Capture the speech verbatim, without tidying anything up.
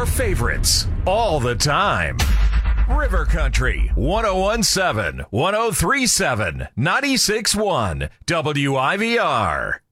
favorites all the time. River Country, one oh one seven, one oh three seven, ninety-six one, W I V R.